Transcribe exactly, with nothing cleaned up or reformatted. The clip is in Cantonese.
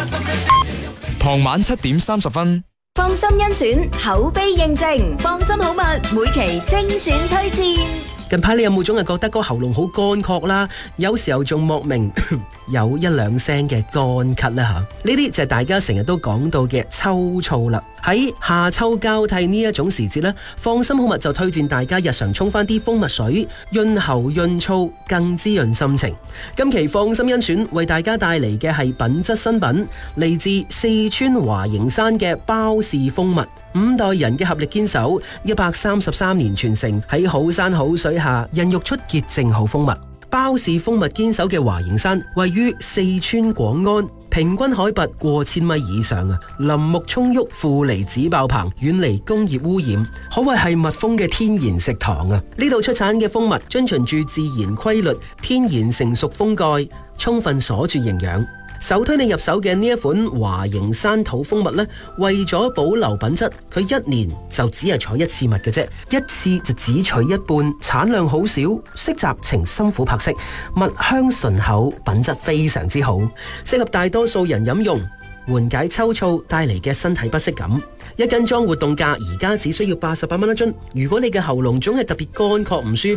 傍晚七點三十分， 放心甄選口碑認證，放心好物每期精選推薦。 近排你有冇總係覺得個喉嚨好乾涸啦？有時候仲莫名有一兩聲嘅乾咳呢？吓？呢啲就係大家成日都講到嘅秋燥啦。喺夏秋交替呢一種時節呢，放心好物就推薦大家日常沖翻啲蜂蜜水，潤喉潤燥，更滋潤心情。今期放心甄選為大家帶嚟嘅係品質新品，嚟自四川華形山嘅包氏蜂蜜。五代人嘅合力堅守，一百三十三年傳承，喺好山好水下孕育出潔淨好蜂蜜。包氏蜂蜜堅守嘅華形山位於四川廣安，平均海拔過千米以上啊，林木蔥鬱，負離子爆棚，遠離工業污染，可謂係蜜蜂嘅天然食堂啊！呢度出產嘅蜂蜜遵循住自然規律，天然成熟蜂蓋，充分鎖住營養。首推你入手嘅呢一款華形山土蜂蜜呢，為咗保留品質，佢一年就只係採一次蜜嘅啫，一次就只取一半，產量好少，色澤呈深琥珀色，蜜香醇厚，品質非常之好，適合大多數人飲用，緩解秋燥帶嚟嘅身體不適感。一斤裝活動價而家只需要八十八蚊一樽，如果你嘅喉嚨總係特別乾涸唔舒服，